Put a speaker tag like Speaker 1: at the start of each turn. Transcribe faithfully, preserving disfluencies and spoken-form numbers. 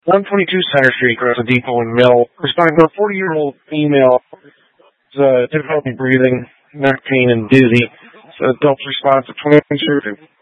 Speaker 1: one twenty-two Center Street, Grosso Depot and Mill. Responding to a forty-year-old female with uh, difficulty breathing, neck pain, and dizzy. So adult response to twenty-two.